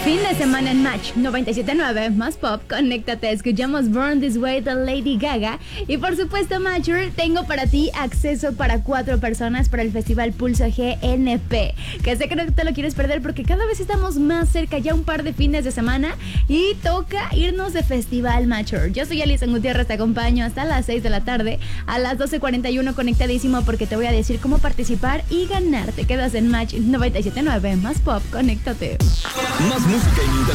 Fin de semana en Match 97.9, más pop, conéctate, escuchamos Born This Way de Lady Gaga. Y por supuesto, Matcher, tengo para ti acceso para 4 personas para el Festival Pulso GNP, que sé que no te lo quieres perder porque cada vez estamos más cerca, ya un par de fines de semana y toca irnos de festival, Matcher. Yo soy Alison Gutiérrez, te acompaño hasta las 6 de la tarde, a las 12:41 conectadísimo porque te voy a decir cómo participar y ganar. Te quedas en Match 97.9, más pop, conéctate. Más música y